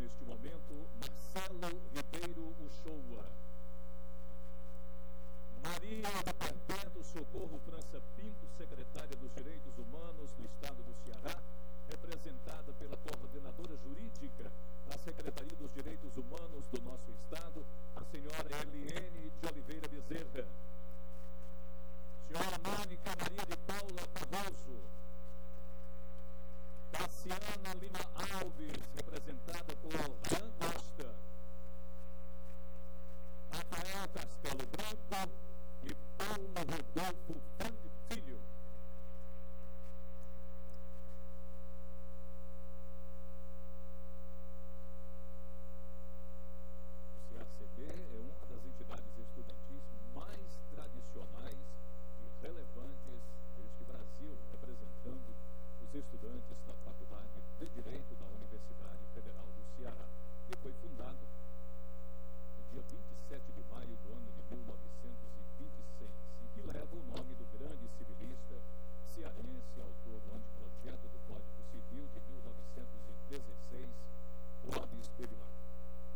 neste momento, Marcelo Ribeiro Uchoa. Maria do Perpétuo Socorro França Pinto, secretária dos Direitos Humanos do Estado do Ceará, representada pela coordenadora jurídica da Secretaria dos Direitos Humanos do nosso Estado, a senhora Eliene de Oliveira Bezerra. Senhora Mônica Maria de Paula Barroso. Tassiana Lima Alves, representada por Jean Costa. Rafael Castelo Branco e Paulo Rodolfo Franco